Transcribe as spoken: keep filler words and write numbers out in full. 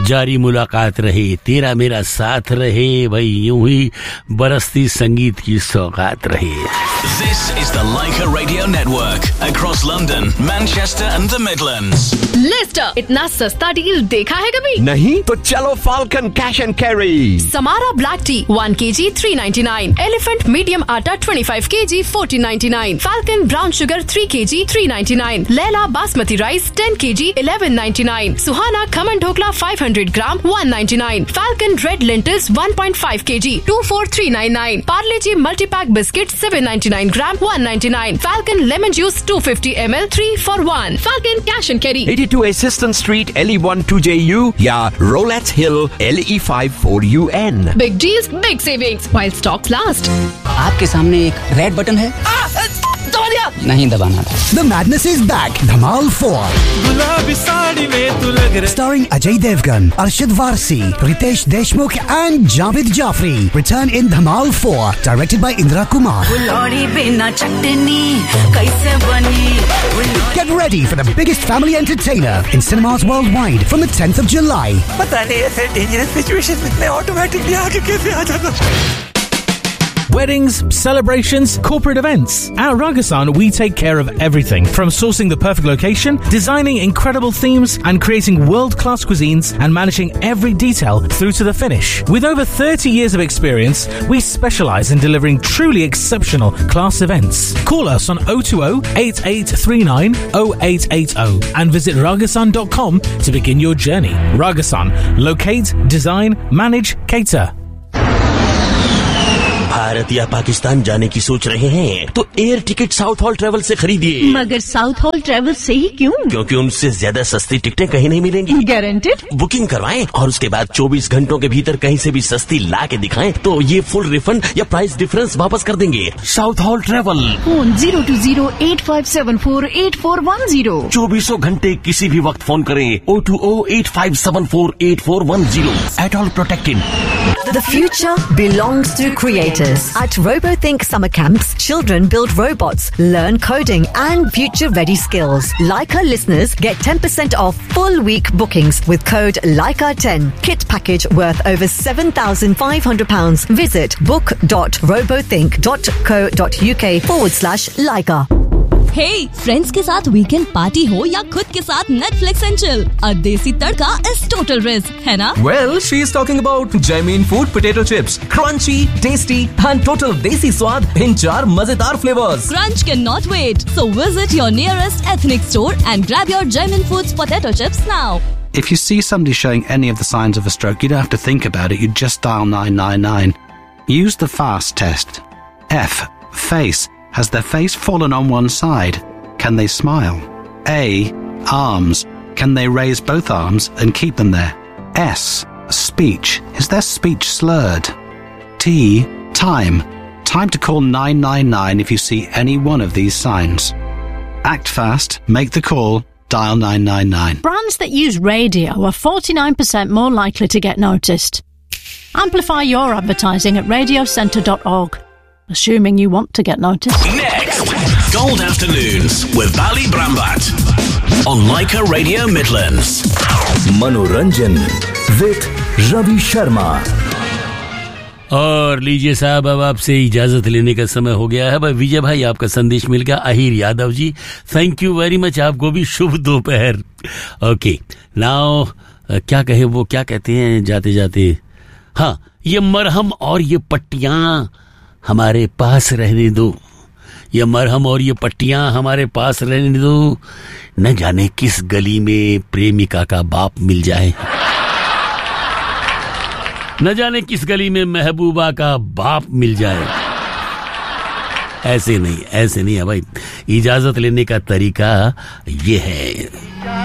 जारी मुलाकात रहे, तेरा मेरा साथ रहे, भाई यूं ही बरसती संगीत की सौगात रहे। This is the Leica Radio Network across London, Manchester and the Midlands. Lister, इतना सस्ता डील देखा है कभी? नहीं तो चलो Falcon Cash and Carry. Samara Black Tea one kilogram three ninety-nine, Elephant Medium Atta twenty-five kilograms fourteen ninety-nine, Falcon Brown Sugar three kilograms three ninety-nine, Leila Basmati Rice ten kilograms eleven ninety-nine, Suhana Khaman Dhokla five hundred grams one ninety-nine, Falcon Red Lentils one point five kilograms two four three ninety-nine, Parle G Multi-Pack Biscuit seven ninety-nine grams one ninety-nine, Falcon Lemon Juice two hundred fifty milliliters three for one, Falcon Cash and Carry eighty-two Assistant Street L E one two J U या Rolettes Hill L E five four U N. Big deals, big savings while stocks last. आपके सामने एक red button है, दबा दिया नहीं दबाना था। The madness is back. Dhamal four. गुलाबी साड़ी में तू लग रहा. Starring Ajay Devgan, Arshad Varsi, Ritesh Deshmukh and Javed Jafri. Return in Dhamal four. Directed by Indra Kumar. Get ready for the biggest family entertainer in cinemas worldwide from the tenth of July. पता नहीं ऐसे dangerous situation में मैं automatically आगे कैसे आ जाता. Weddings, celebrations, corporate events. At Ragasan, we take care of everything from sourcing the perfect location, designing incredible themes, and creating world-class cuisines and managing every detail through to the finish. With over thirty years of experience, we specialize in delivering truly exceptional class events. Call us on oh two oh eight eight three nine oh eight eight oh and visit ragasan dot com to begin your journey. Ragasan. Locate, design, manage, cater. Bharat या पाकिस्तान जाने की सोच रहे हैं तो air ticket south hall travel से खरीदिए। मगर साउथ हॉल ट्रेवल से ही क्यों? क्योंकि उनसे ज्यादा सस्ती टिकटें कहीं नहीं मिलेंगी। गारंटेड? बुकिंग करवाएं और उसके बाद चौबीस घंटों के भीतर कहीं से भी सस्ती ला के दिखाएं तो ये फुल रिफंड या प्राइस डिफरेंस वापस कर देंगे। South hall travel. Phone zero to zero eight five seven four eight four one zero. चौबीसों घंटे किसी भी वक्त फोन करें O two O eight five seven four eight four one zero. At all protected. The future belongs to creators. At RoboThink summer camps, children build robots, learn coding and future-ready skills. Leica listeners get ten percent off full week bookings with code Leica ten. Kit package worth over seven thousand five hundred pounds. Visit book dot robothink dot co dot uk forward slash Leica. Hey, friends के साथ weekend party हो या खुद के साथ Netflix and chill, a देसी तड़का is total risk, है ना? Well, she is talking about Jaimin Food potato chips, crunchy, tasty, and total देसी स्वाद in चार मजेदार flavors. Crunch cannot wait, so visit your nearest ethnic store and grab your Jaimin Foods potato chips now. If you see somebody showing any of the signs of a stroke, you don't have to think about it. You just dial nine nine nine. Use the FAST test. F. Face. Has their face fallen on one side? Can they smile? A. Arms. Can they raise both arms and keep them there? S. Speech. Is their speech slurred? T. Time. Time to call nine nine nine if you see any one of these signs. Act fast, make the call, dial nine nine nine. Brands that use radio are forty-nine percent more likely to get noticed. Amplify your advertising at radio centre dot org. Assuming you want to get noticed. Next, Gold Afternoons with Bali Brambat on Leica Radio Midlands. Manoranjan with Ravi Sharma. और लीजिए साहब, अब आपसे इजाजत लेने का समय हो गया है। भाई विजय भाई, आपका संदेश मिल गया। Ahir Yadav ji, thank you very much, आपको भी शुभ दोपहर। ओके नाउ, क्या कहे वो, क्या कहते हैं जाते जाते, हाँ, ये मरहम और ये पट्टियां हमारे पास रहने दो, ये मरहम और ये पट्टियां हमारे पास रहने दो, न जाने किस गली में प्रेमिका का बाप मिल जाए, न जाने किस गली में महबूबा का बाप मिल जाए। ऐसे नहीं, ऐसे नहीं है भाई, इजाजत लेने का तरीका ये है।